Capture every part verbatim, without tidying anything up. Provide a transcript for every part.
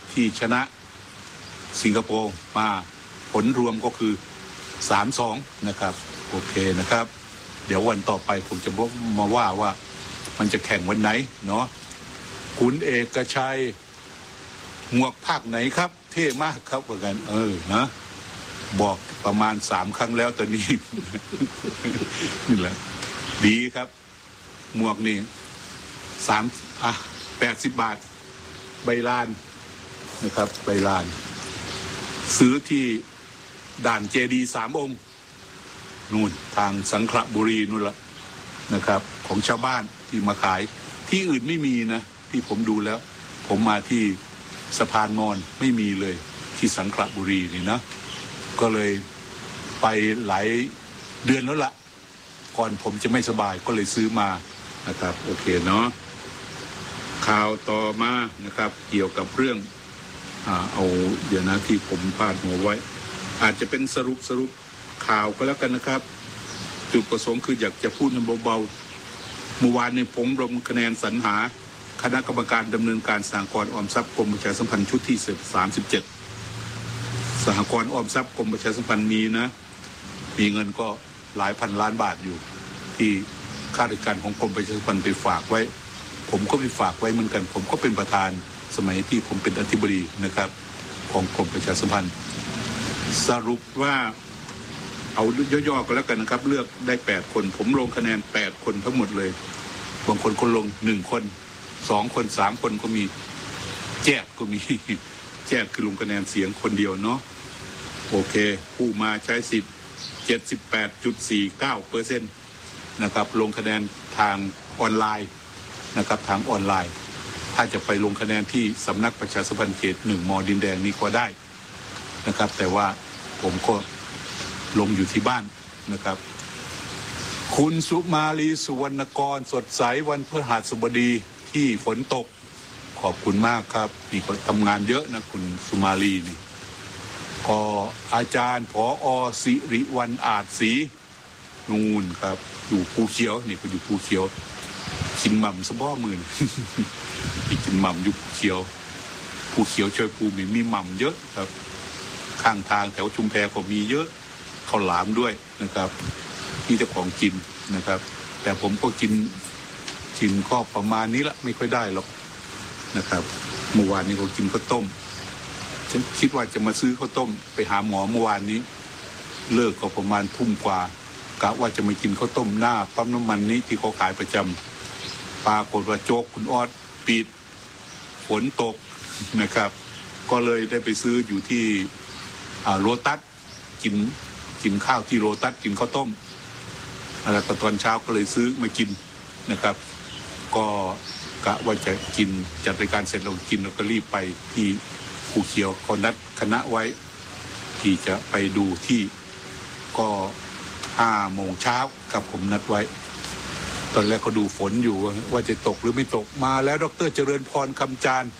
ที่ชนะสิงคโปร์มาผลรวมก็คือ สามสอง นะครับโอเคนะครับเดี๋ยววันต่อไปผมจะมาว่าว่ามันจะแข่งวันไหนเนาะคุณเอกชัยหมวกภาคไหนครับเท่มากครับเหมือนกันเออนะบอกประมาณสามครั้งแล้วตอนนี้ นี่แหละดีครับหมวกนี่สามอ่ะแปดสิบบาทใบลานนะครับใบลานซื้อที่ด่านเจดีสามองค์นู่นทางสังขละบุรีนู่นละนะครับของชาวบ้านที่มาขายที่อื่นไม่มีนะที่ผมดูแล้วผมมาที่สะพานมอญไม่มีเลยที่สังขละบุรีนี่นะก็เลยไปหลายเดือนแล้วละก่อนผมจะไม่สบายก็เลยซื้อมานะครับโอเคเนาะข่าวต่อมานะครับเกี่ยวกับเรื่องอ่าเอาเดี๋ยวนะที่ผมพาดหัวไว้อาจจะเป็นสรุปสรุปข่าวก็แล้วกันนะครับจุดประสงค์คืออยากจะพูดเบาๆเมื่อวานในผมลงคะแนนสรรหาคณะกรรมการดำเนินการสหกรณ์ออมทรัพย์กรมประชาสัมพันธ์ชุดที่สามสิบเจ็ดสหกรณ์ออมทรัพย์กรมประชาสัมพันธ์มีนะมีเงินก็หลายพันล้านบาทอยู่ที่ข้าราชการของกรมประชาสัมพันธ์ไปฝากไว้ผมก็ไปฝากไว้เหมือนกันผมก็เป็นประธานสมัยที่ผมเป็นอธิบดีนะครับของกรมประชาสัมพันธ์สรุปว่าเอาย่อๆก็แล้วกันนะครับเลือกได้แปดคนผมลงคะแนนแปดคนทั้งหมดเลยบางคนคนลงหนึ่งคนสองคนสามคนก็มีแจกก็มีแจกคือลงคะแนนเสียงคนเดียวเนาะโอเคผู้มาใช้สิทธิ์ เจ็ดสิบแปดจุดสี่เก้าเปอร์เซ็นต์ นะครับลงคะแนนทางออนไลน์นะครับทางออนไลน์ถ้าจะไปลงคะแนนที่สำนักประชาสัมพันธ์เขตหนึ่งมอดินแดงนี้ก็ได้นะครับแต่ว่าผมก็ลงอยู่ที่บ้านนะครับคุณสุมาลีสุวรรณกรสดใสวันพฤหัสบดีที่ฝนตกขอบคุณมากครับนี่ก็ทำงานเยอะนะคุณสุมาลีนี่ก็อาจารย์ผอ.สิริวัลย์อาจศรีนูนครับอยู่ภูเขียวนี่ก็อยู่ภูเขียวกินหม่ำสะบ้อมื่น อีกกินหม่ำอยู่ภูเขียวภูเขียวช่วยภูมิมีหม่ำเยอะครับข้างทางแถวชุมแพก็มีเยอะข้าวหลามด้วยนะครับที่เจ้าของกินนะครับแต่ผมก็กินกินก็ประมาณนี้ละไม่ค่อยได้หรอกนะครับเมื่อวานนี้ก็กินข้าวต้มฉันคิดว่าจะมาซื้อข้าวต้มไปหาหมอเมื่อวานนี้เลิกก็ประมาณทุ่มกว่ากะว่าจะมากินข้าวต้มหน้าปั๊มน้ำมันนี้ที่เขาขายประจำปรากฏว่าโจ๊กคุณออดปิดฝนตกนะครับก็เลยได้ไปซื้ออยู่ที่โลตัสกินกินข้าวที่โลตัสกินข้าวต้มแล้วก็ตอนเช้าก็เลยซื้อมากินนะครับก็กะว่าจะกินจัดรายการเสร็จเรากินแล้วก็รีบไปที่ภูเขียวก็นัดคณะไว้ที่จะไปดูที่ก็ห้าโมงเช้ากับผมนัดไว้ตอนแรกเขาดูฝนอยู่ว่าจะตกหรือไม่ตกมาแล้วดร.เจริญพรคำจาน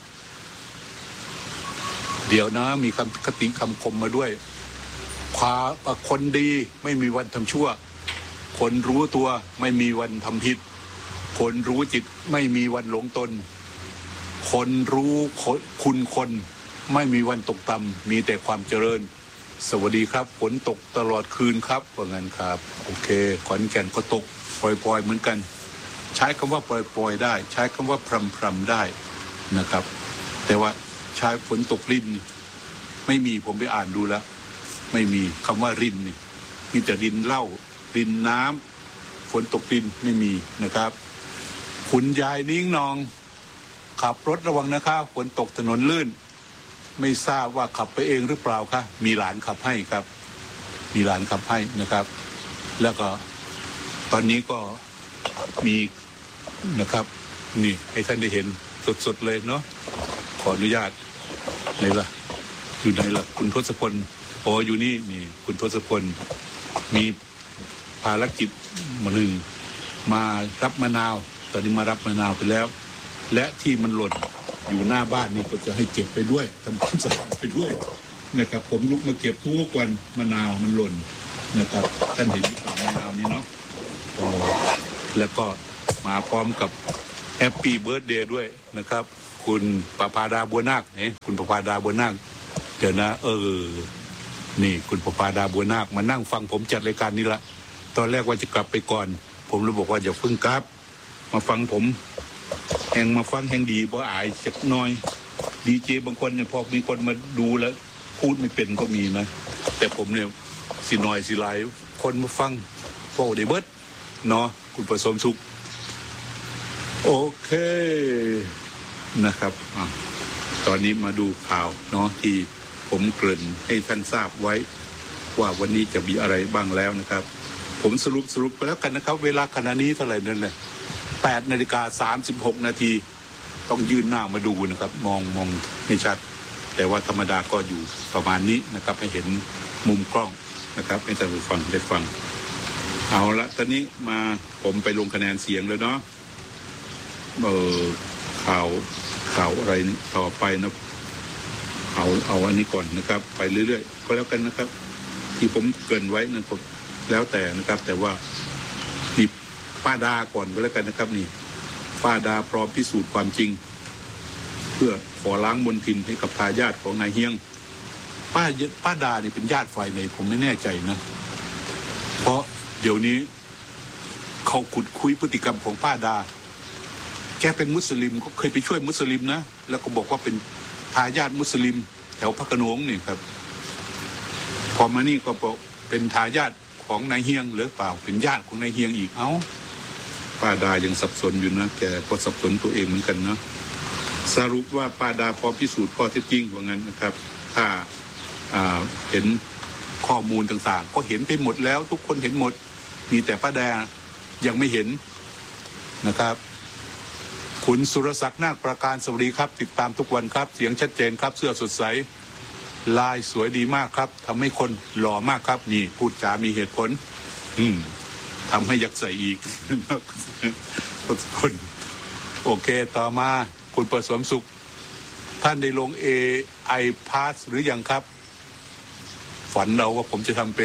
เดี๋ยวนะมีคำคติคำคมมาด้วยความคนดีไม่มีวันทำชั่วคนรู้ตัวไม่มีวันทำผิดคนรู้จิตไม่มีวันหลงตนคนรู้คุณคนไม่มีวันตกต่ำมีแต่ความเจริญสวัสดีครับฝนตกตลอดคืนครับว่างั้นครับโอเคขอนแก่นก็ตกปล่อยๆเหมือนกันใช้คำว่าปล่อยๆได้ใช้คำว่าพรำๆได้นะครับแต่ว่าใช้ฝนตกรินไม่มีผมไปอ่านดูแล้วไม่มีคำว่ารินนี่มีแต่รินเหล้ารินน้ำฝนตกรินไม่มีนะครับคุณยายนิ้งนองขับรถระวังนะครับฝนตกถนนลื่นไม่ทราบว่าขับไปเองหรือเปล่าคะมีหลานขับให้ครับมีหลานขับให้นะครับแล้วก็ตอนนี้ก็มีนะครับนี่ให้ท่านได้เห็นสดๆเลยเนาะขออนุญาตไหนล่ะอยู่ไหนล่ะคุณทศพลโอ้อยู่นี่นี่คุณทศพลมีภารกิจมาหนึ่งมารับมะนาวตอนนี้มารับมะนาวไปแล้วและที่มันหล่นอยู่หน้าบ้านนี่ก็จะให้เก็บไปด้วยทำความสะอาดไปด้วยนะครับผมลุกมาเก็บทุกวันมะนาวมันหล่นนะครับท่านเห็นที่ฝั่งมะนาวนี้เนาะแล้วก็มาพร้อมกับแฮปปี้เบิร์ธเดย์ด้วยนะครับคุณประภาดาบัวนาคเนี่ยคุณประภาดาบัวนาคเดี๋ยวนะเออนี่คุณประภาดาบัวนาคมานั่งฟังผมจัดรายการนี้ละตอนแรกว่าจะกลับไปก่อนผมเลยบอกว่าอย่าเพิ่งกลับมาฟังผมแห่งมาฟังแห่งดีบ่อายจักหน่อยดีเจบางคนเนี่ยพอมีคนมาดูแล้วพูดไม่เป็นก็มีนะแต่ผมเนี่ยสิหน่อยสิหลายคนมาฟังโอ้เดเบิร์ตเนาะคุณประสมสุขโอเคนะครับอ่ะตอนนี้มาดูข่าวเนาะที่ผมเกริ่นให้ท่านทราบไว้ว่าวันนี้จะมีอะไรบ้างแล้วนะครับผมสรุปสรุปไปแล้วกันนะครับเวลาขณะนี้เท่าไหร่นั่นแหละแปดนาฬิกาสามสิบหกนาทีต้องยืนหน้ามาดูนะครับมองมองให้ชัดแต่ว่าธรรมดาก็อยู่ประมาณนี้นะครับให้เห็นมุมกล้องนะครับให้ท่านผู้ฟังได้ฟังเอาละตอนนี้มาผมไปลงคะแนนเสียงแล้วเนาะเออข่าวข่าวอะไรต่อไปนะเอาเอาอันนี้ก่อนนะครับไปเรื่อยๆก็แล้วกันนะครับที่ผมเกริ่นไว้นะครับแล้วแต่นะครับแต่ว่านี่ป้าดาก่อนก็แล้วกันนะครับนี่ป้าดาพร้อมพิสูจน์ความจริงเพื่อขอล้างมลทินให้กับทายาทของนายเฮียงป้าป้าดาเนี่ยเป็นญาติฝ่ายไหนผมไม่แน่ใจนะเพราะเดี๋ยวนี้เขาขุดคุยพฤติกรรมของป้าดาแกเป็นมุสลิมเขาเคยไปช่วยมุสลิมนะแล้วก็บอกว่าเป็นทายาทมุสลิมแถวพระโขนงนี่ครับพอมานี่ก็บอกเป็นทายาทของนายเฮียงหรือเปล่าเป็นญาติของนายเฮียงอีกเอ้าป้าดายังสับสนอยู่นะแกก็สับสนตัวเองเหมือนกันนะสรุปว่าป้าดาพอพิสูจน์ข้อเท็จจริงว่างั้นนะครับถ้าเห็นข้อมูลต่างๆก็เห็นไปหมดแล้วทุกคนเห็นหมดมีแต่ป้าดายังไม่เห็นนะครับคุณสุรศักดิ์นาคประการสวัสดีครับติดตามทุกวันครับเสียงชัดเจนครับเสื้อสดใสลายสวยดีมากครับทำให้คนหล่อมากครับนี่พูดจามีเหตุผลอืมทำให้อยากใส่อีกคนโอเคต่อมาคุณประสมสุขท่านได้ลง เอ ไอ Pass หรือยังครับฝันเราว่าผมจะทำเป็น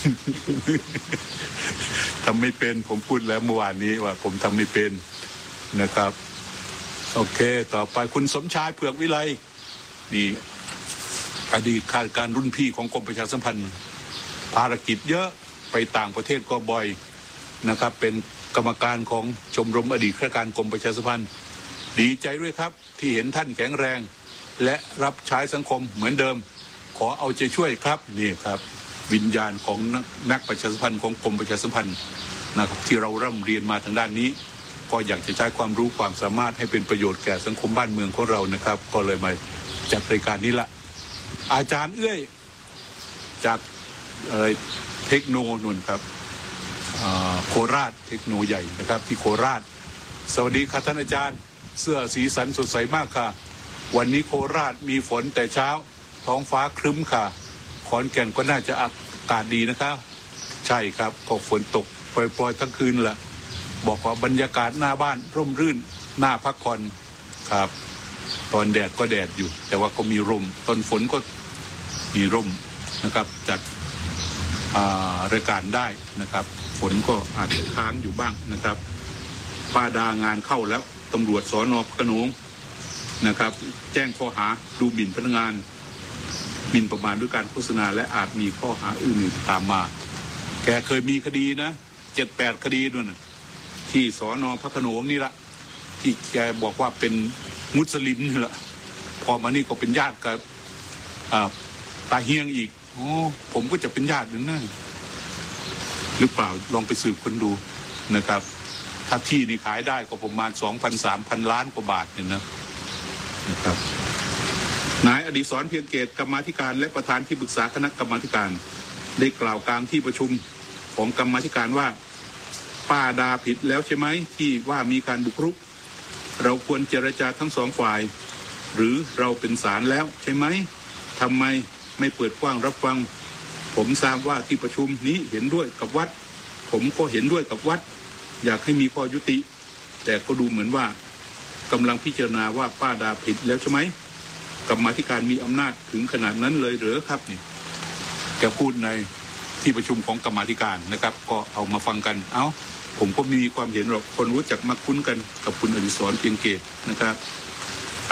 ทำไม่เป็นผมพูดแล้วเมื่อวานนี้ว่าผมทำไม่เป็นนะครับโอเคต่อไปคุณสมชายเผือกวิไลนี่อดีตข้าราชการรุ่นพี่ของกรมประชาสัมพันธ์ภารกิจเยอะไปต่างประเทศก็บ่อยนะครับเป็นกรรมการของชมรมอดีตข้าราชการกรมประชาสัมพันธ์ดีใจด้วยครับที่เห็นท่านแข็งแรงและรับใช้สังคมเหมือนเดิมขอเอาใจช่วยครับนี่ครับวิญญาณของนักประชาสัมพันธ์ของกรมประชาสัมพันธ์นะครับที่เราร่ำเรียนมาทางด้านนี้ก็อยากจะใช้ความรู้ความสามารถให้เป็นประโยชน์แก่สังคมบ้านเมืองของเรานะครับก็เลยมาจัดรายการนี้ละอาจารย์เอื้อยจากอะไรเทคโนนนครับโคราชเทคโนใหญ่นะครับที่โคราชสวัสดีครับท่านอาจารย์เสื้อสีสันสดใสมากค่ะวันนี้โคราชมีฝนแต่เช้าท้องฟ้าครึ้มค่ะขอนแก่นก็น่าจะอากาศดีนะครับใช่ครับก็ฝนตกปล่อยๆทั้งคืนแหละบอกว่าบรรยากาศหน้าบ้านร่มรื่นหน้าพักผ่อนครับตอนแดดก็แดดอยู่แต่ว่าก็มีร่มตอนฝนก็มีร่มนะครับจัดรายการได้นะครับฝนก็อาจจะค้างอยู่บ้างนะครับป้าดางานเข้าแล้วตำรวจสน.พระโขนงนะครับแจ้งข้อหาดูหมิ่นพนักงานหมิ่นประมาทด้วยการโฆษณาและอาจมีข้อหาอื่นๆตามมาแกเคยมีคดีนะเจ็ดแปดคดีด้วยนะที่สน.พระโขนงนี่ละที่แกบอกว่าเป็นมุสลิมนี่แหละพอมานี่ก็เป็นญาติกับตาเฮียงอีกโอ้ผมก็จะเป็นญาติหรือนั่นหรือเปล่าลองไปสืบคนดูนะครับถ้าที่นี่ขายได้ก็ประมาณสองพันสามพันล้านกว่าบาทเนี่ยนะนะครับนายอดิศรเพียงเกตกรรมาธิการและประธานที่ปรึกษาคณะกรรมาธิการได้กล่าวกลางที่ประชุมของกรรมาธิการว่าป้าดาผิดแล้วใช่ไหมที่ว่ามีการบุกรุกเราควรเจรจาทั้งสองฝ่ายหรือเราเป็นศาลแล้วใช่ไหมทำไมไม่เปิดกว้างรับฟังผมทราบว่าที่ประชุมนี้เห็นด้วยกับวัดผมก็เห็นด้วยกับวัดอยากให้มีข้อยุติแต่ก็ดูเหมือนว่ากำลังพิจารณาว่าป้าดาผิดแล้วใช่ไหมกรรมาธิการมีอำนาจถึงขนาดนั้นเลยหรือครับนี่แกพูดในที่ประชุมของกรรมาธิการนะครับก็เอามาฟังกันเอ้าผมก็มีความเห็นหรอกคนรู้จักมักคุ้นกันกับคุณอดิศรเพียงเกตนะครับอ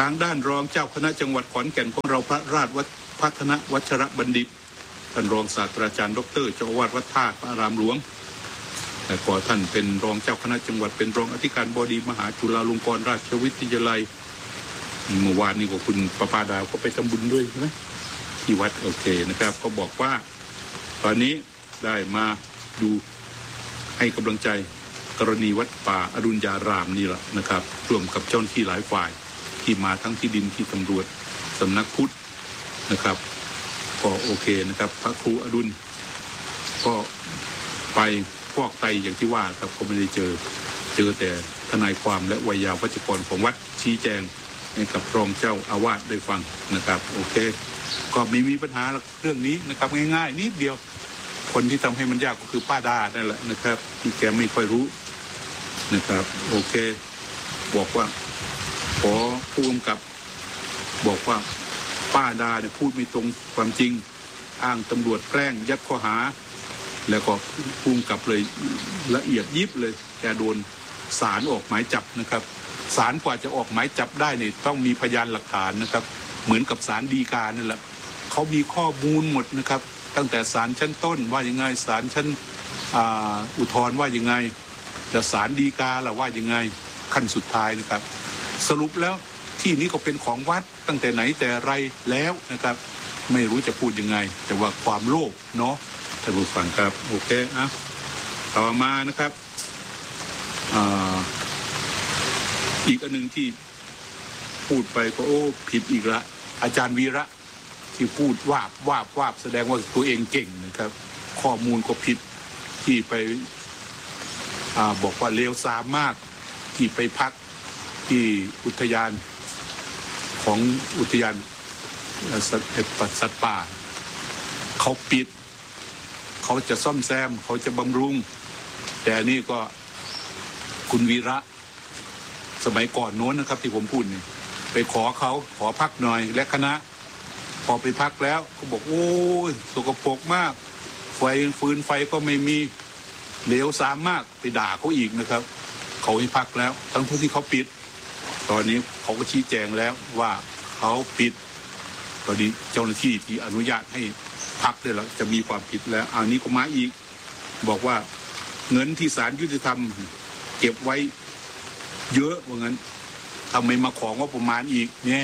างด้านรองเจ้าคณะจังหวัดขอนแก่นของเราพระราชวัฒพัฒนวัชรบัณฑิตท่านรองศาสตราจารย์ดรเจ้าอาวาสวัดท่าพระอารามหลวงแต่ก่อนท่านเป็นรองเจ้าคณะจังหวัดเป็นรองอธิการบดีมหาจุฬาลงกรณราชวิทยาลัยเมื่อวานนี้ก็คุณประภาดาก็ไปทำบุญด้วยใช่ไหมที่วัดโอเคนะครับก็บอกว่าตอนนี้ได้มาดูให้กำลังใจกรณีวัดป่าอรุณยารามนี่แหละนะครับร่วมกับเจ้าหน้าที่หลายฝ่ายที่มาทั้งที่ดินที่ตำรวจสำนักพุทธนะครับก็โอเคนะครับพระครูอดุลก็ไปฟอกไตอย่างที่ว่าครับก็ไม่ได้เจอเจอแต่ทนายความและวิยาวัจกรของวัดชี้แจงให้กับรองเจ้าอาวาสได้ฟังนะครับโอเคก็ไม่มีปัญหาเรื่องนี้นะครับง่ายๆนิดเดียวคนที่ทำให้มันยากก็คือป้าดานั่นแหละนะครับที่แกไม่ค่อยรู้นะครับโอเคบอกว่าขอผู้กำกับบอกว่าป้าดาเนี่ยพูดไม่ตรงความจริงอ้างตำรวจแกล้งยัดข้อหาแล้วก็ผู้กำกับเลยละเอียดยิบเลยแกโดนศาลออกหมายจับนะครับศาลกว่าจะออกหมายจับได้เนี่ยต้องมีพยานหลักฐานนะครับเหมือนกับศาลฎีกานั่นแหละเขามีข้อมูลหมดนะครับตั้งแต่ศาลชั้นต้นว่ายังไงศาลชั้นอุทธรณ์ว่ายังไงแต่ศาลฎีกาล่ะว่ายังไงขั้นสุดท้ายนะครับสรุปแล้วที่นี้ก็เป็นของวัดตั้งแต่ไหนแต่ไรแล้วนะครับไม่รู้จะพูดยังไงแต่ว่าความโลภเนาะท่านผู้ฟังครับโอเคอ่ะต่อมานะครับอ่าอีกอันหนึ่งที่พูดไปก็โอ้ผิดอีกละอาจารย์วีระที่พูดวาบวาบวาบแสดงว่าตัวเองเก่งนะครับข้อมูลก็ผิดที่ไปอ่าบอกว่าเลวทรามมากที่ไปพักที่อุทยานของอุทยานสัตว์ป่าเขาปิดเขาจะซ่อมแซมเขาจะบำรุงแต่นี่ก็คุณวีระสมัยก่อนโน้นนะครับที่ผมพูดนี่ไปขอเขาขอพักหน่อยและคณะพอไปพักแล้วเขาบอกโอ้ยสกปรกมากไฟฟืนไฟก็ไม่มีเหลวทรามมากไปด่าเขาอีกนะครับเขาให้พักแล้วทั้งที่เขาปิดตอนนี้เขาก็ชี้แจงแล้วว่าเขาปิดตอนนี้เจ้าหน้าที่ที่อนุญาตให้พักได้แล้วจะมีความผิดแล้วอันนี้ก็มาอีกบอกว่าเงินที่ศาลยุติธรรมเก็บไว้เยอะว่างั้นทำไมมาของว่าประมาณอีกเนี่ย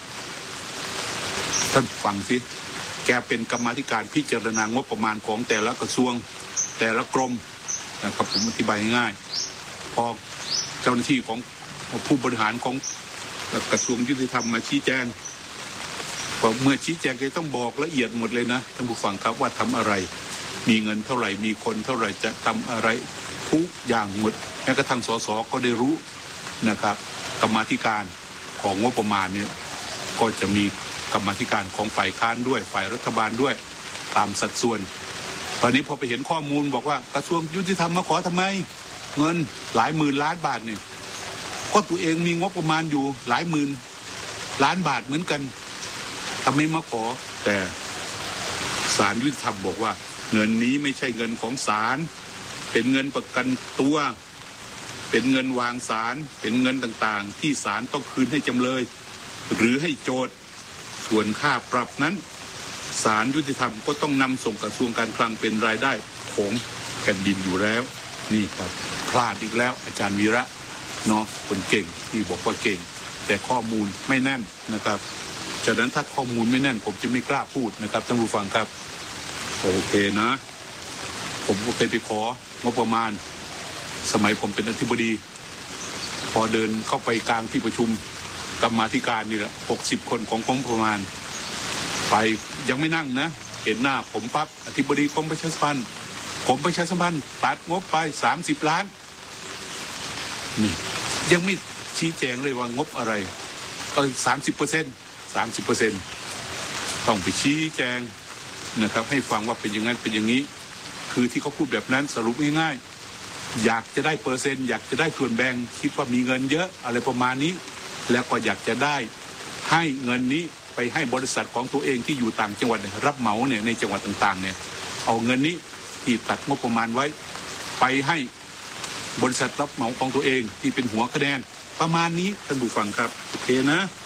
ท่านฟังสิแกเป็นกรรมาธิการพิจารณางบประมาณของแต่ละกระทรวงแต่ละกรมนะครับผมอธิบายง่ายพอเจ้าหน้าที่ของผู้บริหารของกระทรวงยุติธรรมมาชี้แจงพอเมื่อชี้แจงก็ต้องบอกละเอียดหมดเลยนะท่านผู้ฟังครับว่าทำอะไรมีเงินเท่าไหร่มีคนเท่าไหร่จะทำอะไรทุกอย่างหมดแม้กระทั่งสสก็ได้รู้นะครับกรรมาธิการของงบประมาณเนี่ยก็จะมีกรรมาธิการของฝ่ายค้านด้วยฝ่ายรัฐบาลด้วยตามสัดส่วนตอนนี้พอไปเห็นข้อมูลบอกว่ากระทรวงยุติธรรมมาขอทำไมเงินหลายหมื่นล้านบาทเนี่ยก็ตัวเองมีงบประมาณอยู่หลายหมื่นล้านบาทเหมือนกันทำไมมาขอแต่ศาลยุติธรรมบอกว่าเงินนี้ไม่ใช่เงินของศาลเป็นเงินประกันตัวเป็นเงินวางศาลเป็นเงินต่างๆที่ศาลต้องคืนให้จำเลยหรือให้โจทก์ส่วนค่าปรับนั้นศาลยุติธรรมก็ต้องนำส่งกระทรวงการคลังเป็นรายได้ของแผ่นดินอยู่แล้วนี่ครับพลาดอีกแล้วอาจารย์วีระเนาะคนเก่งที่บอกว่าเก่งแต่ข้อมูลไม่แน่นนะครับฉะนั้นถ้าข้อมูลไม่แน่นผมจะไม่กล้าพูดนะครับท่านผู้ฟังครับโอเคนะผมก็เคยไปของบประมาณสมัยผมเป็นอธิบดีพอเดินเข้าไปกลางที่ประชุมกรรมาธิการนี่แหละหกสิบคนของกรมประมาณไปยังไม่นั่งนะเห็นหน้าผมปั๊บอธิบดีกรมประชาสัมพันธ์กรมประชาสัมพันธ์ตัดงบไปสามสิบล้านนี่ยังไม่ชี้แจงเลยว่างบอะไรก็สามสิบเปอร์เซ็นต์สามสิบเปอร์เซ็นต์ต้องไปชี้แจงนะครับให้ฟังว่าเป็นอย่างนั้นเป็นอย่างนี้คือที่เขาพูดแบบนั้นสรุปง่ายๆอยากจะได้เปอร์เซ็นต์อยากจะได้ส่วนแบ่งคิดว่ามีเงินเยอะอะไรประมาณนี้แล้วก็อยากจะได้ให้เงินนี้ไปให้บริษัทของตัวเองที่อยู่ต่างจังหวัดรับเหมาเนี่ยในจังหวัดต่างๆเนี่ยเอาเงินนี้ที่ตัดงบประมาณไว้ไปให้บริษัทรับเหมาของตัวเองที่เป็นหัวคะแนนประมาณนี้ท่านผู้ฟังครับโอเคนะ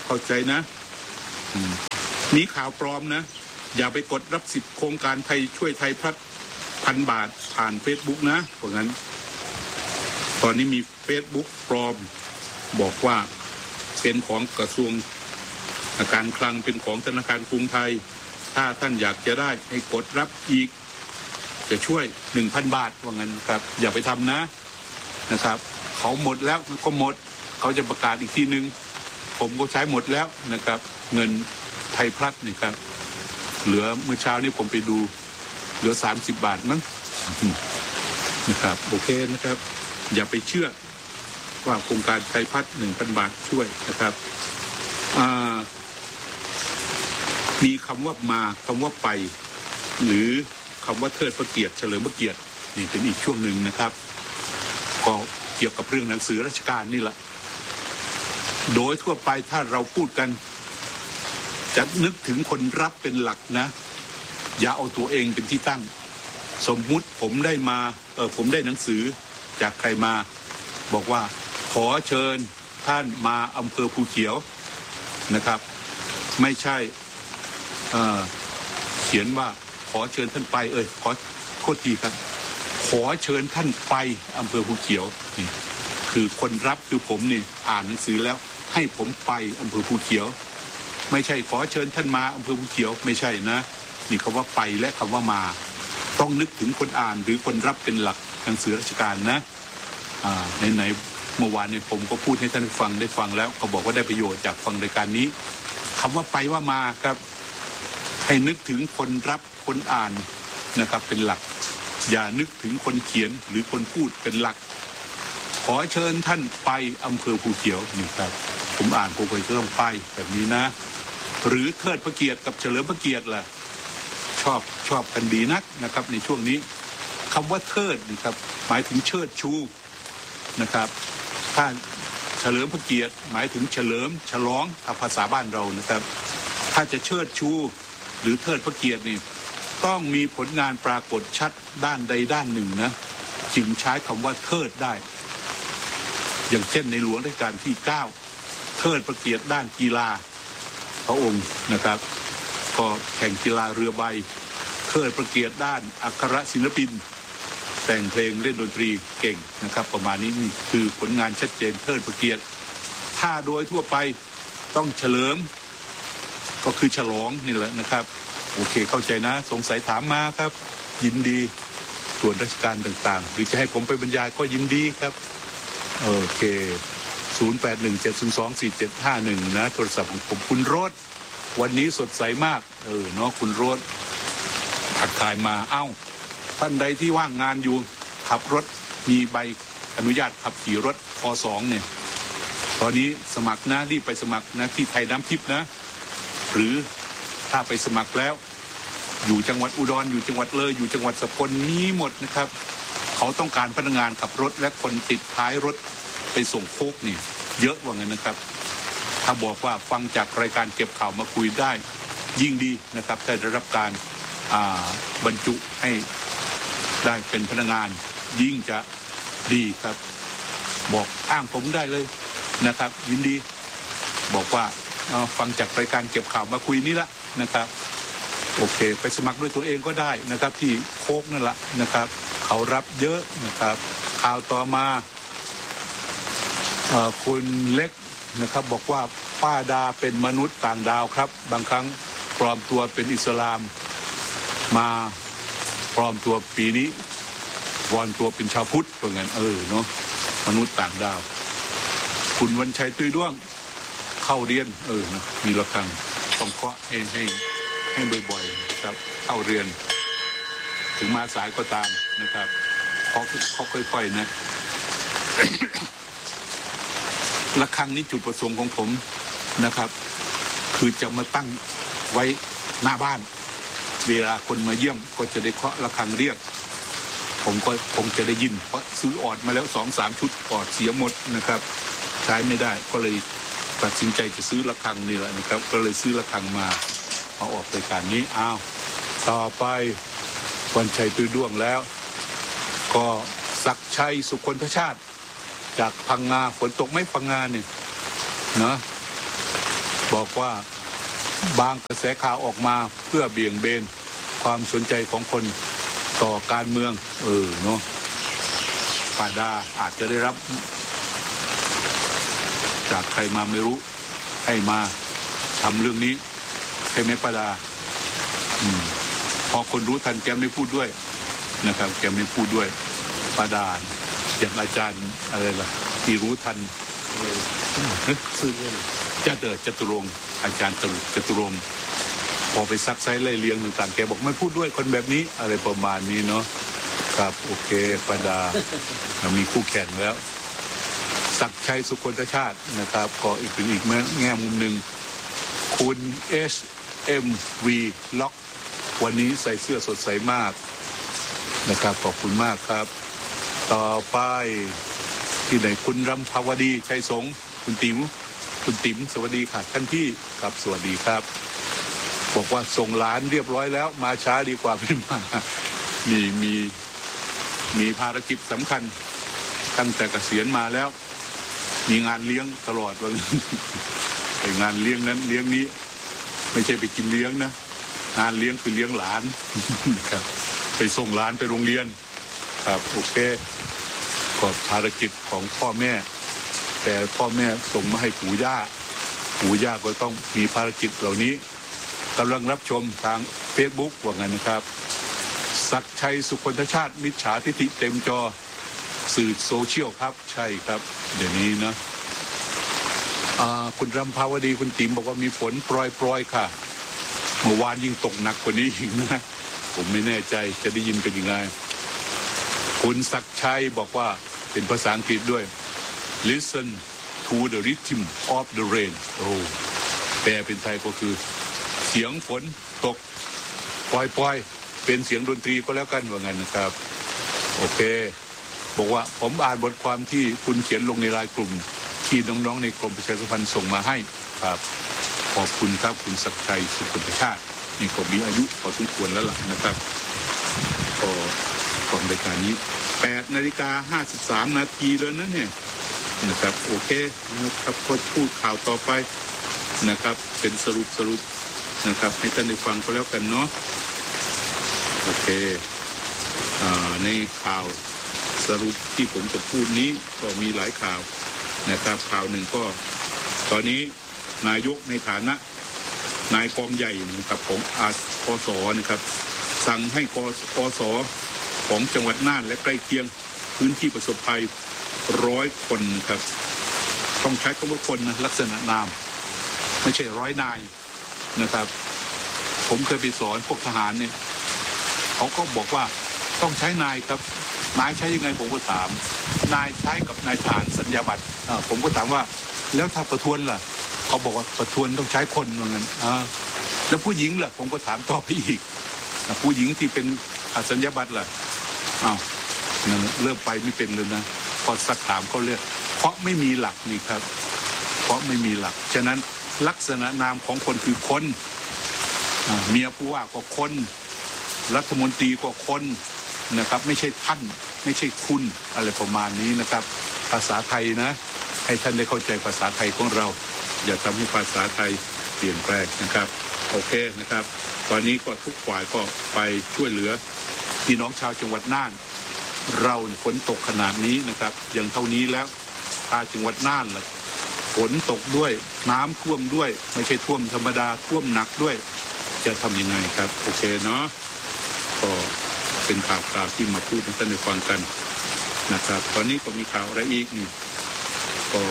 เข้าใจนะมีข่าวปลอมนะอย่าไปกดรับสิทธิ์โครงการไทยช่วยไทยพัฒน์พันบาทผ่านเฟซบุ๊กนะเพราะงั้นตอนนี้มีเฟซบุ๊กปลอมบอกว่าเป็นของกระทรวงการคลังเป็นของธนาคารกรุงไทยถ้าท่านอยากจะได้ให้กดรับอีกจะช่วย หนึ่งพัน บาทว่างั้นครับอย่าไปทำนะนะครับเขาหมดแล้วก็หมดเขาจะประกาศอีกทีนึงผมก็ใช้หมดแล้วนะครับเงินไทยพลัสนี่ครับเหลือเมื่อเช้านี้ผมไปดูเหลือสามสิบบาทมั้งนะครับโอเคนะครับอย่าไปเชื่อว่าโครงการไทยพัฒน์ หนึ่งพัน บาทช่วยนะครับมีคำว่ามาคำว่าไปหรือคำว่าเทิดพระเกียรติเฉลิมพระเกียรตินี่เป็นอีกช่วงหนึ่งนะครับก็เกี่ยวกับเรื่องหนังสือราชการนี่แหละโดยทั่วไปถ้าเราพูดกันจะนึกถึงคนรับเป็นหลักนะอย่าเอาตัวเองเป็นที่ตั้งสมมุติผมได้มาเออผมได้หนังสือจากใครมาบอกว่าขอเชิญท่านมาอำเภอภูเขียวนะครับไม่ใช่เอ่อเขียนว่าขอเชิญท่านไปเอ้ยขอโทษทีครับขอเชิญท่านไปอำเภอภูเขียวนี่คือคนรับคือผมนี่อ่านหนังสือแล้วให้ผมไปอำเภอภูเขียวไม่ใช่ขอเชิญท่านมาอำเภอภูเขียวไม่ใช่นะนี่คำว่าไปและคำว่ามาต้องนึกถึงคนอ่านหรือคนรับเป็นหลักหนังสือราชการนะอ่าไหนๆเมื่อวานนี้ผมก็พูดให้ท่านฟังได้ฟังแล้วก็บอกว่าได้ประโยชน์จากฟังรายการนี้คำว่าไปว่ามาครับให้นึกถึงคนรับคนอ่านนะครับเป็นหลักอย่านึกถึงคนเขียนหรือคนพูดเป็นหลักขอเชิญท่านไปอำเภอภูเขียวนี่ครับผมอ่านผมเคยต้องไปแบบนี้นะหรือเทิดพระเกียรติกับเฉลิมพระเกียรติล่ะชอบชอบกันดีนักนะครับในช่วงนี้คำว่าเทิดนะครับหมายถึงเชิดชูนะครับถ้าเฉลิมพระเกียรติหมายถึงเฉลิมฉลองภาษาบ้านเรานะครับถ้าจะเชิดชูหรือเทิดพระเกียรตินี่ต้องมีผลงานปรากฏชัดด้านใดด้านหนึ่งนะจึงใช้คำว่าเทิดได้อย่างเช่นในหลวงรัชกาลที่เก้าเทิดพระเกียรติด้านกีฬาพระองค์นะครับก็แข่งกีฬาเรือใบเทิดพระเกียรติด้านอักขระศิลปินแต่งเพลงเล่นดนตรีเก่งนะครับประมาณนี้นี่คือผลงานชัดเจนเทิดพระเกียรติถ้าโดยทั่วไปต้องเฉลิมก็คือฉลองนี่แหละนะครับโอเคเข้าใจนะสงสัยถามมาครับยินดีส่วนราชการต่างๆหรือจะให้ผมไปบรรยายก็ยินดีครับโอเคศูนย์ แปด หนึ่ง เจ็ด ศูนย์ สอง สี่ เจ็ด ห้า หนึ่งนะโทรศัพท์ของผมคุณโรสวันนี้สดใสมากเออเนาะคุณโรสทักทายมาเอ้าท่านใดที่ว่างงานอยู่ขับรถมีใบอนุญาตขับขี่รถป.สอง เนี่ยตอนนี้สมัครนะรีบไปสมัครนะที่ไทยน้ำทิพย์นะหรือถ้าไปสมัครแล้วอยู่จังหวัดอุดรอยู่จังหวัดเลยอยู่จังหวัดสกลนี้หมดนะครับเขาต้องการพนักงานขับรถและคนติดท้ายรถไปส่งโคกนี่เยอะว่างั้นนะครับถ้าบอกว่าฟังจากรายการเก็บข่าวมาคุยได้ยิ่งดีนะครับถ้าได้รับการบรรจุให้ได้เป็นพนักงานยิ่งจะดีครับบอกอ้างผมได้เลยนะครับยินดีบอกว่าฟังจากรายการเก็บข่าวมาคุยนี่ละนะครับโอเคไปสมัครด้วยตัวเองก็ได้นะครับที่โคกนั่นแหละนะครับเขารับเยอะนะครับข่าวต่อมาคุณเล็กนะครับบอกว่าป้าดาเป็นมนุษย์ต่างดาวครับบางครั้งปลอมตัวเป็นอิสลามมาปลอมตัวปีนี้วอนตัวเป็นชาวพุทธว่างั้นเออเนาะมนุษย์ต่างดาวคุณวันชัยตุ้ยด้วงเข้าเรียนเออนะมีระฆังต้องเคาะให้ให้ให้บ่อยๆครับเข้าเรียนถึงมาสายก็ตามนะครับเขาเขาค่อยๆนะ ระฆังนี้จุดประสงค์ของผมนะครับคือจะมาตั้งไว้หน้าบ้านเวลาคนมาเยี่ยมก็จะได้เคาะระฆังเรียกผมก็คงจะได้ยินเพราะซื้อออดมาแล้วสองสามชุดออดเสียหมดนะครับใช้ไม่ได้ก็เลยตัดสินใจจะซื้อระฆังนี่แหละนะครับก็เลยซื้อระฆังมาเอาออกรายการนี้อ้าวต่อไปวันชัยตุ้ยด้วงแล้วก็ศักชัยสุคนทชาติจากพังงาฝนตกไม่พังงาเนี่ยนะบอกว่าบางกระแสข่าวออกมาเพื่อเบี่ยงเบนความสนใจของคนต่อการเมืองเออเนาะป้าดาอาจจะได้รับจากใครมาไม่รู้ให้มาทำเรื่องนี้ใช่ไหมป้าดาอืมพอคนรู้ทันแกไม่พูดด้วยนะครับแกไม่พูดด้วยป้าดาอย่างอาจารย์อะไรล่ะที่รู้ทันจะเดิดจตุรงค์อาจารย์ตรุจตุรงค์พอไปซักไซไล่เลี้ยงต่างๆแกบอกไม่พูดด้วยคนแบบนี้อะไรประมาณนี้เนาะครับโอเคป้าดาเรามีคู่แข่งแล้วศักดิ์ชัยสุคนทชาตินะครับก็อีกเป็นอีกแง่มุมหนึ่งคุณ เอส เอ็ม วี ล็อกวันนี้ใส่เสื้อสดใสมากนะครับขอบคุณมากครับต่อไปที่ไหนคุณรำภาวดีชัยสงฆ์คุณติ๋มคุณติ๋มสวัสดีค่ะท่านพี่ครับสวัสดีครับบอกว่าส่งหลานเรียบร้อยแล้วมาช้าดีกว่าไม่มามีมีมีภารกิจสำคัญตั้งแต่เกษียณมาแล้วมีงานเลี้ยงตลอดวันไอ้งานเลี้ยงนั้นเลี้ยงนี้ไม่ใช่ไปกินเลี้ยงนะงานเลี้ยงคือเลี้ยงหลานครับไปส่งหลานไปโรงเรียนครับโอเคก็ภารกิจของพ่อแม่แต่พ่อแม่ส่งมาให้ปู่ย่าปู่ย่าก็ต้องมีภารกิจเหล่านี้กำลังรับชมทาง เฟซบุ๊ก ว่างั้นนะครับศักดิ์ชัยสุคนทชาติมิจฉาทิฐิเต็มจอสื่อโซเชียลครับใช่ครับเดี๋ยวนี้นะคุณรำภาวดีคุณติ๋มบอกว่ามีฝนโปรยๆค่ะเมื่อวานยิ่งตกหนักกว่านี้อีกนะผมไม่แน่ใจจะได้ยินเป็นยังไงคุณศักดิ์ชัยบอกว่าเป็นภาษาอังกฤษด้วย listen to the rhythm of the rain โอ้แปลเป็นไทยก็คือเสียงฝนตกปล่อยๆเป็นเสียงดนตรีก็แล้วกันว่างั้นนะครับโอเคบอกว่าผมอ่านบทความที่คุณเขียนลงในไลน์กลุ่มที่น้องๆในกรมประชาสัมพันธ์ส่งมาให้ครับขอบคุณครับคุณศักดิ์ชัยสุคนทชาตินี่ก็มีอายุพอสมควรแล้วล่ะนะครับก็ก่อนรายการนี้แปดนาฬิกาห้าสิบสามนาทีแล้วนะเนี่ยนะครับโอเคนะครับก็พูดข่าวต่อไปนะครับเป็นสรุปสรุปนะครับให้ท่านได้ฟังก็แล้วกันเนาะโอเคในข่าวสรุปที่ผมจะพูดนี้ก็มีหลายข่าวนะครับข่าวหนึ่งก็ตอนนี้นายกในฐานะนายกองใหญ่นะครับของอาคสนะครับสั่งให้คสของจังหวัดน่านและใกล้เคียงพื้นที่ประสบภัยร้อยคนนะครับต้องใช้คำว่าคนนะลักษณะนามไม่ใช่ร้อยนายนะครับผมเคยไปสอนพวกทหารเนี่ยเขาก็บอกว่าต้องใช้นายครับนายใช้ยังไงผมก็ถามนายใช้กับนายทหารสัญญาบัตรผมก็ถามว่าแล้วถ้าประทวนล่ะเขาบอกว่าประทวนต้องใช้คนเหมือนกันแล้วผู้หญิงล่ะผมก็ถามต่อไปอีกผู้หญิงที่เป็นสัญญาบัตรล่ะอ้าวเริ่มไปไม่เป็นเลยนะพอสักถามเขาเรียกเพราะไม่มีหลักนี่ครับเพราะไม่มีหลักฉะนั้นลักษณะนามของคนคือคนเมียผู้ว่าก็คนรัฐมนตรีก็คนนะครับไม่ใช่ท่านไม่ใช่คุณอะไรประมาณนี้นะครับภาษาไทยนะให้ท่านได้เข้าใจภาษาไทยของเราอย่าทำให้ภาษาไทยเปลี่ยนแปลงนะครับโอเคนะครับตอนนี้ก็ทุกฝ่ายก็ไปช่วยเหลือพี่น้องชาวจังหวัดน่านเราฝนตกขนาดนี้นะครับอย่างเท่านี้แล้วถ้าจังหวัดน่านล่ะฝนตกด้วยน้ำท่วมด้วยไม่ใช่ท่วมธรรมดาท่วมหนักด้วยจะทำยังไงครับโอเคเนาะก็เป็นข่าวข่าวที่มาพูดให้ท่านได้ฟังกันนะครับตอนนี้ก็มีข่าวอะไรอีกนี่ก็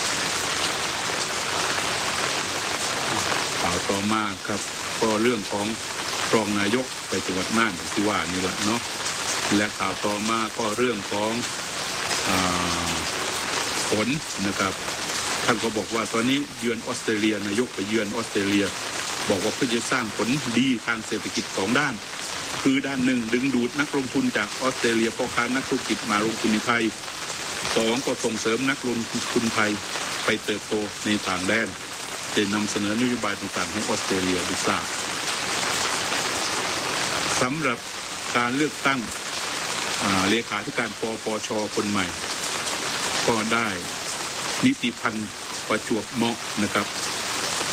ข่าวต่อมาครับก็เรื่องของรองนายกไปจังหวัดน่านที่ว่านี่แหละเนาะและข่าวต่อมาก็เรื่องของฝนนะครับท่านก็บอกว่าตอนนี้เยือนออสเตรเลียนายกไปเยือนออสเตรเลียบอกว่าเพื่อจะสร้างผลดีทางเศรษฐกิจสองด้านคือด้านหนึ่งดึงดูดนักลงทุนจากออสเตรเลียพ่อค้านักธุรกิจมาลงทุนในไทยสองก็ส่งเสริมนักลงทุนไทยไปเติบโตในต่างแดนจะนำเสนอนโยบายต่างๆให้ออสเตรเลียได้ทราบสำหรับการเลือกตั้งเลขาธิการปปช.คนใหม่ก็ได้นิติพันธ์ประจวบเหมาะนะครับ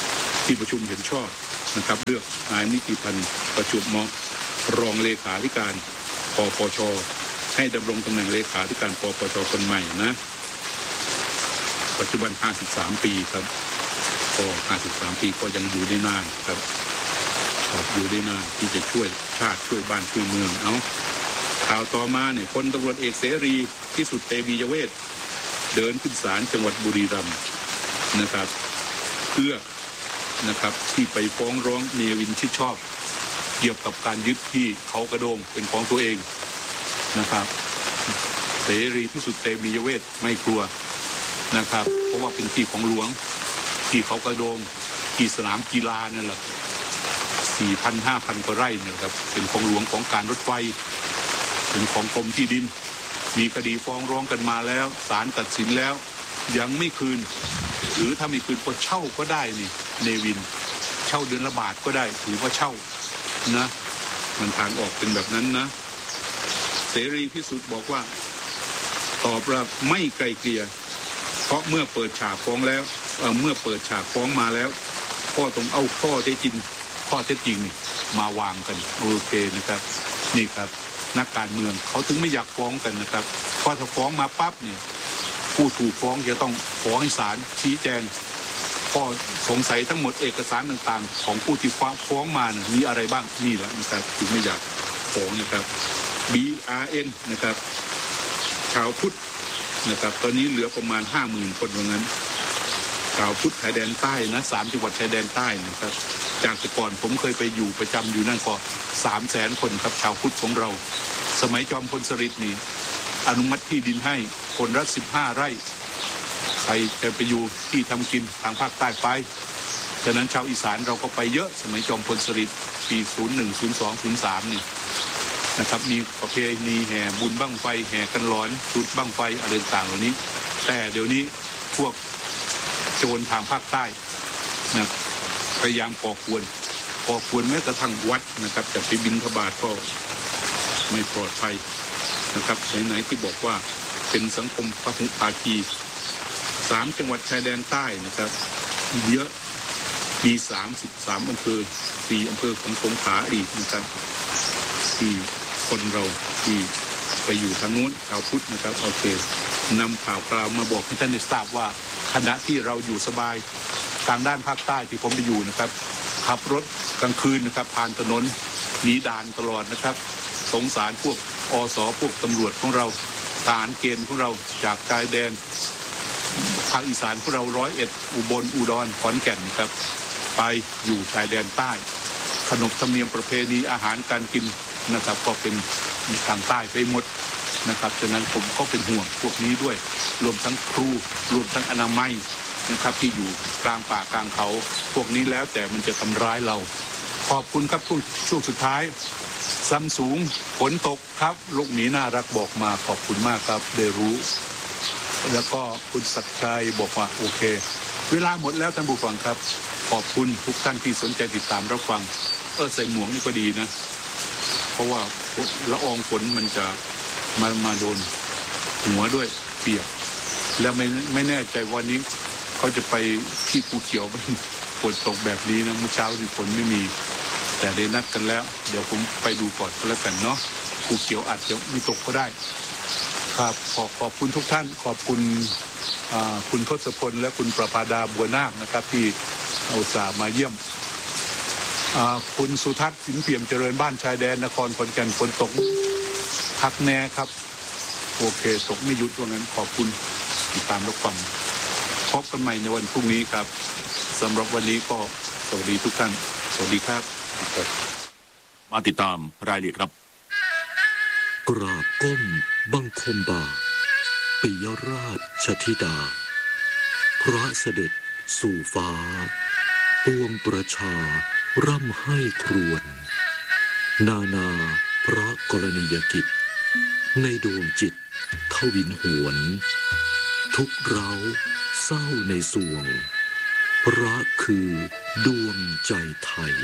ที่ประชุมเห็นชอบนะครับเลือกนายนิติพันธ์ประจุเหมาะรองเลขาธิการปปช.ให้ดำรงตำแหน่งเลขาธิการปปช.คนใหม่นะปัจจุบันห้าสิบสามปีครับก็ห้าสิบสามปีก็ยังอยู่ได้นานครับอยู่ได้นานที่จะช่วยชาติช่วยบ้านช่วยเมืองเอาข่าวต่อมาเนี่ยพลตำรวจเอกเสรีพิสุทธิ์เตมียเวทเดินขึ้นศาลจังหวัดบุรีรัมย์นะครับเพื่อนะครับที่ไปฟ้องร้องเนวินชิดชอบเกี่ยวกับการยึดที่เขากระโดงเป็นของตัวเองนะครับเสรีพิสุทธิ์เตมียเวทไม่กลัวนะครับเพราะว่าเป็นที่ของหลวงที่เขากระโดงที่สนามกีฬานั่นแหละสี่พันห้าพันกว่าไร่นะครับเป็นของหลวงของการรถไฟเป็นของกรมที่ดินมีคดีฟ้องร้องกันมาแล้วศาลตัดสินแล้วยังไม่คืนหรือถ้าไม่คืนก็เช่าก็ได้นี่เนวินเช่าเดือนละบาทก็ได้ถือว่าเช่านะมันทางออกเป็นแบบนั้นนะเสรีพิสุทธิ์บอกว่าตอบรับไม่ไกลเกลี่ยเพราะเมื่อเปิดฉากฟ้องแล้วเอ่อเมื่อเปิดฉากฟ้องมาแล้วก็ต้องเอาข้อเท็จจริงข้อเท็จจริงมาวางกันโอเคนะครับนี่ครับนักการเมืองเขาถึงไม่อยากฟ้องกันนะครับพอถ้าฟ้องมาปั๊บเนี่ยผู้ถูกฟ้องจะต้องฟ้องให้ศาลชี้แจงข้อสงสัยทั้งหมดเอกสารต่างๆของผู้ที่ฟ้องฟ้องมานะมีอะไรบ้างนี่แหละนะครับถึงไม่อยากฟ้องนะครับ บี อาร์ เอ็น นะครับชาวพุทธนะครับตอนนี้เหลือประมาณห้าหมื่นคนว่างั้นชาวพุทธชายแดนใต้นะสามจังหวัดชายแดนใต้นะครับจากแต่ก่อนผมเคยไปอยู่ประจำอยู่นั่นก็สามแสนคนครับชาวพุทธของเราสมัยจอมพลสฤษดิ์นี่อนุมัติที่ดินให้คนละสิบห้าไร่ใครจะไปอยู่ที่ทำกินทางภาคใต้ไปฉะนั้นชาวอีสานเราก็ไปเยอะสมัยจอมพลสฤษดิ์ปีศูนย์หนึ่ง ศูนย์สอง ศูนย์สามนี่นะครับมีประเพณีแห่บุญบั้งไฟแห่กันร้อนจุดบั้งไฟอะไรต่างๆเหล่านี้แต่เดี๋ยวนี้พวกโจรทางภาคใต้นะพยายามก่อกวนก่อกวนแม้กระทั่งวัดนะครับจะไปบิณฑบาตก็ไม่ปลอดภัยนะครับไหนๆที่บอกว่าเป็นสังคมพหุภาคีสามจังหวัดชายแดนใต้นะครับเยอะมีสามสิบสามอำเภอสี่อำเภอของสงขลาอีกนะครับที่คนเราที่ไปอยู่ทางนู้นชาวพุทธนะครับโอเคนำข่าวคราวมาบอกให้ท่านได้ทราบว่าขณะที่เราอยู่สบายทางด้านภาคใต้ที่ผมไปอยู่นะครับขับรถกลางคืนนะครับผ่านถนนหนีด่านตลอดนะครับสงสารพวกอสพวกตำรวจของเราทหารเกณฑ์ของเราจากชายแดนภาคอีสานของเราร้อยเอ็ดอุบลอุดรขอนแก่นครับไปอยู่ชายแดนใต้ขนบธรรมเนียมประเพณีอาหารการกินนะครับก็เป็นทางใต้ไปหมดนะครับฉะนั้นผมก็เป็นห่วงพวกนี้ด้วยรวมทั้งครูรวมทั้งอนามัยนะครับที่อยู่กลางป่ากลางเขาพวกนี้แล้วแต่มันจะทำร้ายเราขอบคุณครับช่วงสุดท้ายซัมซุงฝนตกครับลูกหมีน่ารักบอกมาขอบคุณมากครับได้รู้แล้วก็คุณศักดิ์ชัยบอกว่าโอเคเวลาหมดแล้วท่านผู้ฟังครับขอบคุณทุกท่านที่สนใจติดตามรับฟังเออใส่หมวกนี่ก็ดีนะเพราะว่าละอองฝนมันจะมามาโดนหัวด้วยเปียกแล้วไม่ไม่แน่ใจวันนี้เขาจะไปที่ภูเขียวฝนตกแบบนี้นะเมื่อเช้าที่ฝนไม่มีแต่ได้นัดกันแล้วเดี๋ยวผมไปดูก่อนก็แล้วกันเนาะภูเขียวอาจจะไม่ตกก็ได้ครับขอขอบคุณทุกท่านขอบคุณคุณทศพลและคุณประภาดาบัวนาคนะครับที่เอาสามาเยี่ยมคุณสุทัศน์สินเปี่ยมเจริญบ้านชายแดนนครขอนแก่นฝนตกพักแน่ครับโอเคตกไม่หยุดว่างั้นขอบคุณติดตามรับฟังพบกันใหม่ในวันพรุ่งนี้ครับสำหรับวันนี้ก็สวัสดีทุกท่านสวัสดีครับมาติดตามรายละเอียดครับกราบก้มบังคมบาปิยราชธิดาพระเสด็จสู่ฟ้าปวงประชาร่ำให้ครวญนานาพระกรณียกิจในดวงจิตทวินหวนทุกเร้าเศร้าในสวงพระคือดวงใจไทย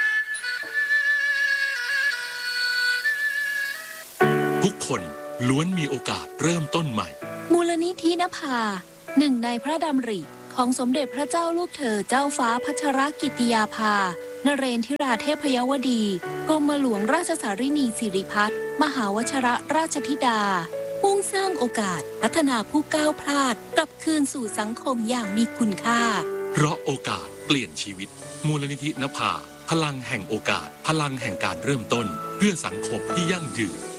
ทุกคนล้วนมีโอกาสเริ่มต้นใหม่มูลนิธินภาหนึ่งในพระดำริขของสมเด็จพระเจ้าลูกเธอเจ้าฟ้าพัชรกิติยาภานเรนทิราเทพยวดีกรมหลวงราชสารินีสิริพัฒน์มหาวชรราชธิดามุ่งสร้างโอกาสพัฒนาผู้ก้าวพลาดกลับคืนสู่สังคมอย่างมีคุณค่าเพราะโอกาสเปลี่ยนชีวิตมูลนิธินภาพลังแห่งโอกาสพลังแห่งการเริ่มต้นเพื่อสังคมที่ยั่งยืน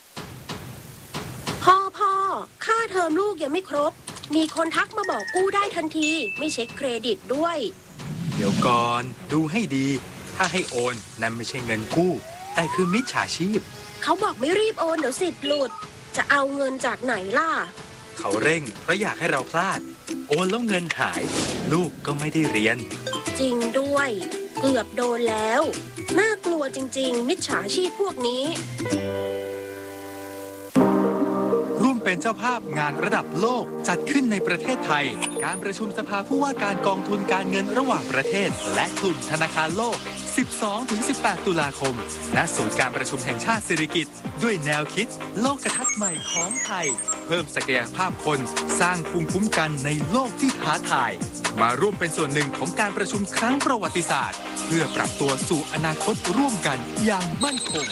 พ่อพ่อค่าเทอมลูกยังไม่ครบมีคนทักมาบอกกู้ได้ทันทีไม่เช็คเครดิตด้วยเดี๋ยวก่อนดูให้ดีถ้าให้โอนนั่นไม่ใช่เงินกู้แต่คือมิจฉาชีพเขาบอกไม่รีบโอนเดี๋ยวสิทธิ์หลุดจะเอาเงินจากไหนล่ะเขาเร่งเพราะอยากให้เราพลาดโอนแล้วเงินหายลูกก็ไม่ได้เรียนจริงด้วยเกือบโดนแล้วน่ากลัวจริงๆมิจฉาชีพพวกนี้ร่วมเป็นเจ้าภาพงานระดับโลกจัดขึ้นในประเทศไทยการประชุมสภาผู้ว่าการกองทุนการเงินระหว่างประเทศและกลุ่มธนาคารโลก สิบสองถึงสิบแปด ตุลาคมณศูนย์การประชุมแห่งชาติสิริกิติ์ด้วยแนวคิดโลกทัศน์ใหม่ของไทยเพิ่มศักยภาพคนสร้างภูมิคุ้มกันในโลกที่ท้าทายมาร่วมเป็นส่วนหนึ่งของการประชุมครั้งประวัติศาสตร์เพื่อปรับตัวสู่อนาคตร่วมกันอย่างมั่นคง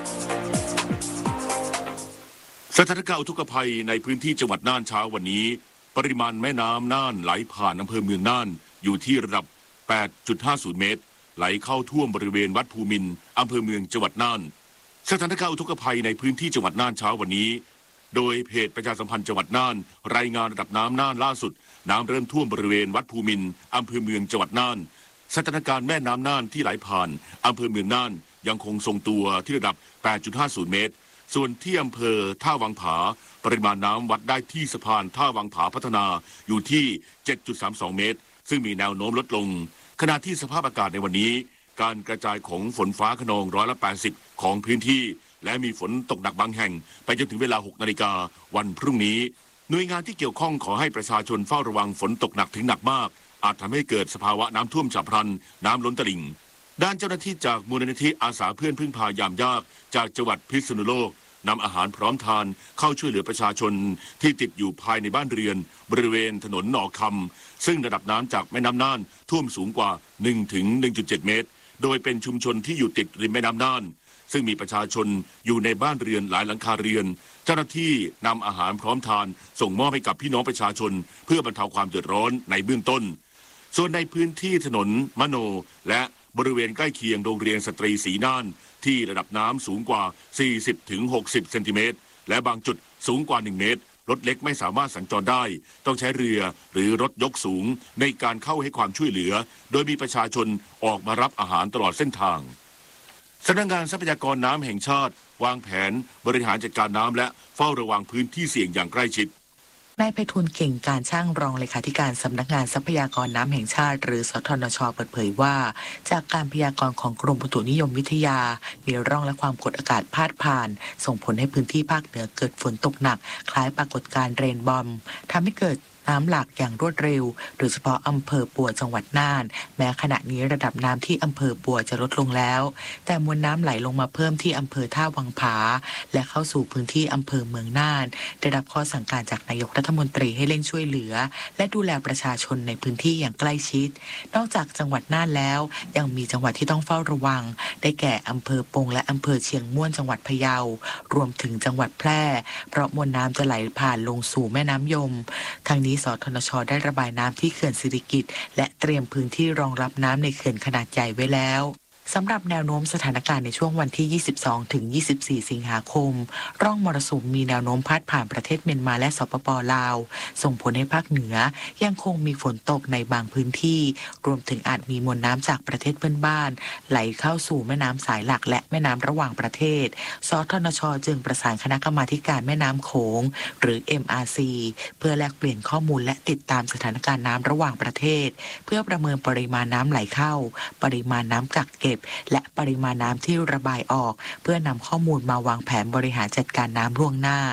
สถานการณ์อุทกภัยในพื้นที่จังหวัดน่านเช้าวันนี้ปริมาณแม่น้ำน่านไหลผ่านอำเภอเมืองน่านอยู่ที่ระดับ แปดจุดห้าศูนย์ เมตรไหลเข้าท่วมบริเวณวัดภูมินทร์อำเภอเมืองจังหวัดน่านสถานการณ์อุทกภัยในพื้นที่จังหวัดน่านเช้าวันนี้โดยเพจประชาสัมพันธ์จังหวัดน่านรายงานระดับน้ำน่านล่าสุดน้ำเริ่มท่วมบริเวณวัดภูมินทร์อำเภอเมืองจังหวัดน่านสถานการณ์แม่น้ำน่านที่ไหลผ่านอำเภอเมืองน่านยังคงทรงตัวที่ระดับ แปดจุดห้าศูนย์ เมตรส่วนที่อำเภอท่าวังผาปริมาณน้ำวัดได้ที่สะพานท่าวังผาพัฒนาอยู่ที่ เจ็ดจุดสามสอง เมตรซึ่งมีแนวโน้มลดลงขณะที่สภาพอากาศในวันนี้การกระจายของฝนฟ้าคะนองร้อยละแปดสิบของพื้นที่และมีฝนตกหนักบางแห่งไปจนถึงเวลาหกนาฬิกาวันพรุ่งนี้หน่วยงานที่เกี่ยวข้องขอให้ประชาชนเฝ้าระวังฝนตกหนักถึงหนักมากอาจทำให้เกิดสภาวะน้ำท่วมฉับพลันน้ำล้นตลิ่งด้านเจ้าหน้าที่จากมูลนิธิอาสาเพื่อนพึ่งพายามยากจากจังหวัดพิษณุโลกนำอาหารพร้อมทานเข้าช่วยเหลือประชาชนที่ติดอยู่ภายในบ้านเรือนบริเวณถนนหนองคำซึ่งระดับน้ำจากแม่น้ำน่านท่วมสูงกว่า หนึ่งถึงหนึ่งจุดเจ็ด เมตรโดยเป็นชุมชนที่อยู่ติดริมแม่น้ำน่านซึ่งมีประชาชนอยู่ในบ้านเรือนหลายหลังคาเรือนเจ้าหน้าที่นำอาหารพร้อมทานส่งมอบให้กับพี่น้องประชาชนเพื่อบรรเทาความเดือดร้อนในเบื้องต้นส่วนในพื้นที่ถนนมโนและบริเวณใกล้เคียงโรงเรียนสตรีศรีน่านที่ระดับน้ำสูงกว่า สี่สิบถึงหกสิบ เซนติเมตรและบางจุดสูงกว่า หนึ่ง เมตรรถเล็กไม่สามารถสัญจรได้ต้องใช้เรือหรือรถยกสูงในการเข้าให้ความช่วยเหลือโดยมีประชาชนออกมารับอาหารตลอดเส้นทางสำนักงานทรัพยากรน้ำแห่งชาติวางแผนบริหารจัดการน้ำและเฝ้าระวังพื้นที่เสี่ยงอย่างใกล้ชิดนายไพฑูรย์เก่งการช่างรองเลขาธิการสำนักงานทรัพยากรน้ำแห่งชาติหรือสทนช.เปิดเผยว่าจากการพยากรณ์ของกรมอุตุนิยมวิทยามีร่องและความกดอากาศพาดผ่านส่งผลให้พื้นที่ภาคเหนือเกิดฝนตกหนักคล้ายปรากฏการณ์เรนบอมทำให้เกิดน้ำหลากอย่างรวดเร็วโดยเฉพาะอำเภอปัวจังหวัดน่านแม้ขณะนี้ระดับน้ำที่อำเภอปัวจะลดลงแล้วแต่มวลน้ำไหลลงมาเพิ่มที่อำเภอท่าวังผาและเข้าสู่พื้นที่อำเภอเมืองน่านได้รับข้อสั่งการจากนายกรัฐมนตรีให้เร่งช่วยเหลือและดูแลประชาชนในพื้นที่อย่างใกล้ชิดนอกจากจังหวัดน่านแล้วยังมีจังหวัดที่ต้องเฝ้าระวังได้แก่อำเภอปงและอำเภอเชียงม่วนจังหวัดพะเยารวมถึงจังหวัดแพร่เพราะมวลน้ำจะไหลผ่านลงสู่แม่น้ำยมทางนี้สทนช.ได้ระบายน้ำที่เขื่อนสิริกิติ์และเตรียมพื้นที่รองรับน้ำในเขื่อนขนาดใหญ่ไว้แล้วสำหรับแนวโน้มสถานการณ์ในช่วงวันที่ ยี่สิบสองถึงยี่สิบสี่ สิงหาคมร่องมรสุมมีแนวโน้มพัดผ่านประเทศเมียนมาและสปป.ลาวส่งผลให้ภาคเหนือยังคงมีฝนตกในบางพื้นที่รวมถึงอาจมีมวลน้ำจากประเทศเพื่อนบ้านไหลเข้าสู่แม่น้ำสายหลักและแม่น้ำระหว่างประเทศสทนช.จึงประสานคณะกรรมาการแม่น้ำโขงหรือ เอ็ม อาร์ ซี เพื่อแลกเปลี่ยนข้อมูลและติดตามสถานการณ์น้ำระหว่างประเทศเพื่อประเมินปริมาณน้ำไหลเข้าปริมาณน้ำกักเก็บและปริมาณน้ำที่ระบายออกเพื่อนำข้อมูลมาวางแผนบริหารจัดการน้ำล่วงหน้า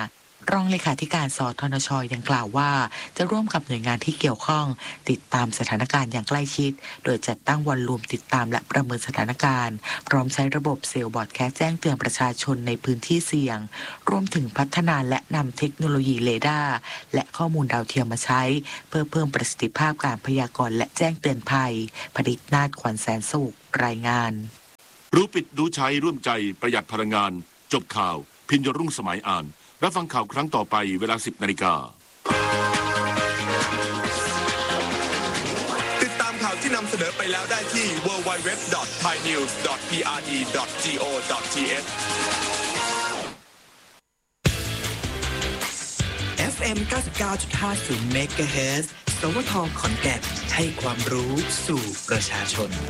รองเลขาธิการสทนช.ยังกล่าวว่าจะร่วมกับหน่วยงานที่เกี่ยวข้องติดตามสถานการณ์อย่างใกล้ชิดโดยจัดตั้งวอลลุ่มติดตามและประเมินสถานการณ์พร้อมใช้ระบบเซลล์บอร์ดแคสแจ้งเตือนประชาชนในพื้นที่เสี่ยงรวมถึงพัฒนาและนำเทคโนโลยีเรดาร์และข้อมูลดาวเทียมมาใช้เพื่อเพิ่มประสิทธิภาพการพยากรณ์และแจ้งเตือนภัยผลิตนาฏขวัญแสนสุขรายงานรู้ปิดรู้ใช้ร่วมใจประหยัดพลังงานจบข่าวพินยรุ่งสมัยอ่านรับฟังข่าวครั้งต่อไปเวลา สิบนาฬิกาติดตามข่าวที่นำเสนอไปแล้วได้ที่ ดับเบิลยู ดับเบิลยู ดับเบิลยู ดอท ไทยนิวส์ ดอท พี อาร์ ดี ดอท จี โอ ดอท ที เอชเอฟ เอ็ม เก้าสิบเก้าจุดห้าศูนย์ เมกะเฮิรตซ์ สวท ขอนแก่นให้ความรู้สู่ประชาชน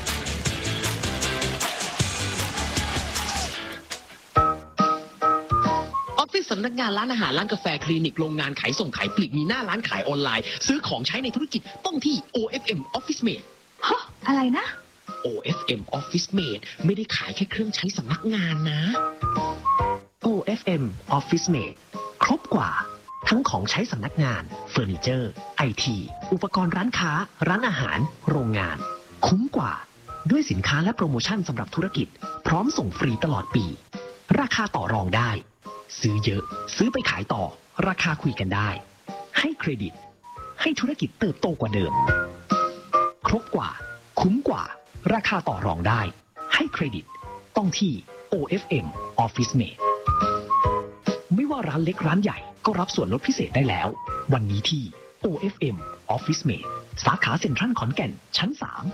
สำนักงานร้านอาหารร้านกาแฟคลินิกโรงงานขายส่งขายปลีกมีหน้าร้านขายออนไลน์ซื้อของใช้ในธุรกิจต้องที่ โอ เอฟ เอ็ม Office Mate ฮะอะไรนะโอ เอฟ เอ็ม Office Mate ไม่ได้ขายแค่เครื่องใช้สำนักงานนะ โอ เอฟ เอ็ม Office Mate ครบกว่าทั้งของใช้สำนักงานเฟอร์นิเจอร์ ไอ ที อุปกรณ์ร้านค้าร้านอาหารโรงงานคุ้มกว่าด้วยสินค้าและโปรโมชั่นสำหรับธุรกิจพร้อมส่งฟรีตลอดปีราคาต่อรองได้ซื้อเยอะซื้อไปขายต่อราคาคุยกันได้ให้เครดิตให้ธุรกิจเติบโตกว่าเดิมครบกว่าคุ้มกว่าราคาต่อรองได้ให้เครดิตต้องที่ โอ เอฟ เอ็ม Office Mate ไม่ว่าร้านเล็กร้านใหญ่ก็รับส่วนลดพิเศษได้แล้ววันนี้ที่ โอ เอฟ เอ็ม Office Mate สาขาเซ็นทรัลขอนแก่นชั้นสาม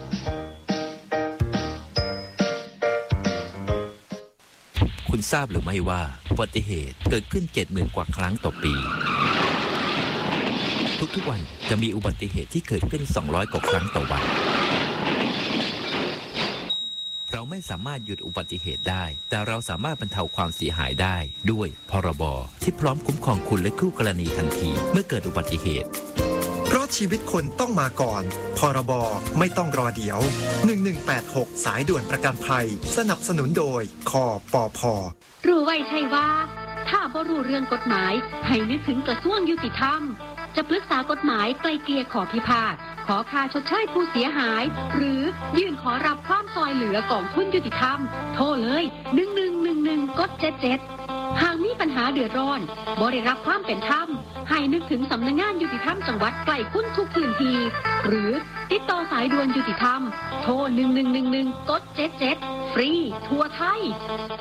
คุณทราบหรือไม่ว่าอุบัติเหตุเกิดขึ้น เจ็ดหมื่น กว่าครั้งต่อปีทุกๆวันจะมีอุบัติเหตุที่เกิดขึ้น สองร้อย กว่าครั้งต่อวันเราไม่สามารถหยุดอุบัติเหตุได้แต่เราสามารถบรรเทาความเสียหายได้ด้วยพรบที่พร้อมคุ้มครองคุณและคู่กรณีทันทีเมื่อเกิดอุบัติเหตุเพราะชีวิตคนต้องมาก่อนพรบไม่ต้องรอเดี๋ยวหนึ่งหนึ่งแปดหกสายด่วนประกันภัยสนับสนุนโดยคปพ. รู้ไว้ใช่ว่าถ้าบ่รู้เรื่องกฎหมายให้นึกถึงกระทรวงยุติธรรมจะปรึกษากฎหมายไกลเกลี่ยขอพิพาทขอค่าชดเชยผู้เสียหายหรือยื่นขอรับความซอยเหลือกองทุนยุติธรรมโทรเลยหนึ่งหนึ่งหนึ่งหนึ่งกดเจ็ดเจ็ดหากมีปัญหาเดือดร้อนบ่ได้รับความเป็นธรรมให้นึกถึงสำนักงานยุติธรรมจังหวัดใกล้คุณทุกพื้นที่หรือติดต่อสายด่วนยุติธรรมโทรหนึ่งหนึ่งหนึ่งหนึ่งกดเจ็ดเจ็ดฟรีทั่วไทย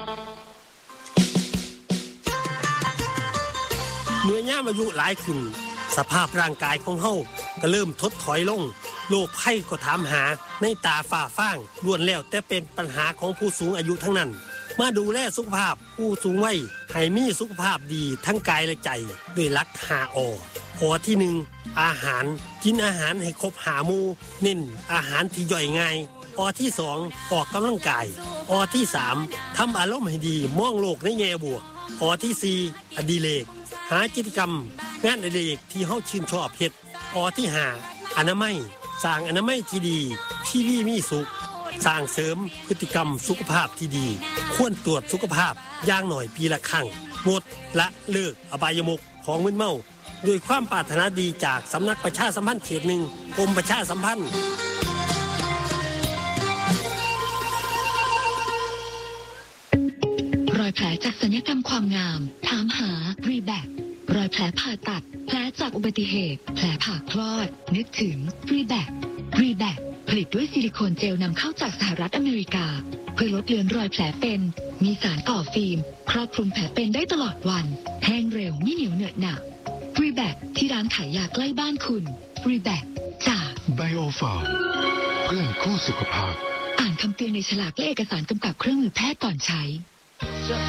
เมื่อย่ามอายุหลายขึ้นสภาพร่างกายของเฮาก็เริ่มทดถอยลงโรคภัยก็ถามหาในตาฝ้าฟางล้วนแล้วแต่เป็นปัญหาของผู้สูงอายุทั้งนั้นมาดูแลสุขภาพผู้สูงวัยให้มีสุขภาพดีทั้งกายและใจด้วยหลักห้าอออที่หนึ่งอาหารกินอาหารให้ครบห้าหมู่เน้นอาหารที่ย่อยง่ายอที่สองออกกำลังกายอที่สามทำอารมณ์ให้ดีมองโลกในแง่บวกอที่สี่อดิเรกหากิจกรรมงานอดิเรกที่เฮาชื่นชอบเฮ็ดอที่ห้าอนามัยสร้างอนามัยที่ดีที่ดีมีสุขสร้างเสริมพฤติกรรมสุขภาพที่ดีควรตรวจสุขภาพอย่างหน่อยปีละครั้งงดละเลิกอบายมุขของมึนเมาด้วยความปรารถนาดีจากสำนักประชาสัมพันธ์เขตหนึ่งกรมประชาสัมพันธ์รอยแผลจากศัลยกรรมความงามถามหารีแบครอยแผลผ่าตัดแผลจากอุบัติเหตุแผลผ่าคลอดนึกถึงรีแบครีแบคผลิตด้วยซิลิโคนเจลนำเข้าจากสหรัฐอเมริกาเพื่อลดเลือนรอยแผลเป็นมีสารก่อฟิล์มครอบคลุมแผลเป็นได้ตลอดวันแห้งเร็วไม่เหนียวเหนอะหนะรีแบคที่ร้านขายยาใกล้บ้านคุณรีแบคจากไบโอฟาร์มเพื่อนคู่สุขภาพอ่านคำเตือนในฉลากและเอกสารกำกับเครื่องมือแพทย์ก่อนใช้